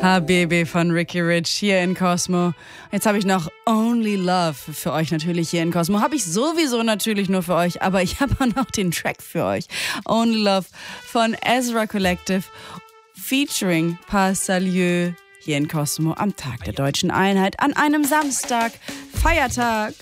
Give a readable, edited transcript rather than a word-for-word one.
HBB von Ricky Rich hier in Cosmo. Jetzt habe ich noch Only Love für euch natürlich hier in Cosmo. Habe ich sowieso natürlich nur für euch, aber ich habe auch noch den Track für euch. Only Love von Ezra Collective featuring Pas Salieu hier in Cosmo am Tag der Deutschen Einheit an einem Samstag, Feiertag.